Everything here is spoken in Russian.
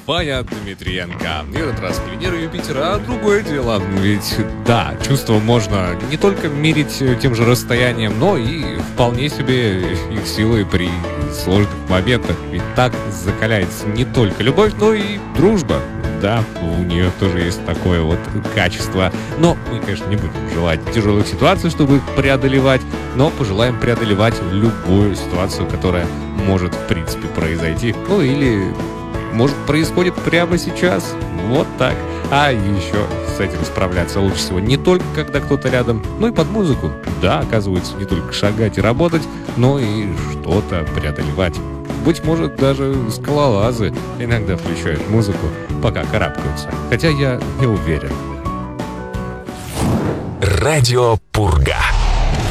Фая Дмитриенко. И этот раз не Венера и Юпитер, а другое дело. Ведь, да, чувства можно не только мерить тем же расстоянием, но и вполне себе их силой при сложных моментах. Ведь так закаляется не только любовь, но и дружба. Да, у нее тоже есть такое вот качество. Но мы, конечно, не будем желать тяжелых ситуаций, чтобы их преодолевать, но пожелаем преодолевать любую ситуацию, которая может, в принципе, произойти. Ну или, может, происходит прямо сейчас. Вот так. А еще с этим справляться лучше всего не только, когда кто-то рядом, но и под музыку. Да, оказывается, не только шагать и работать, но и что-то преодолевать. Быть может, даже скалолазы иногда включают музыку, пока карабкаются. Хотя я не уверен. Радио Пурга.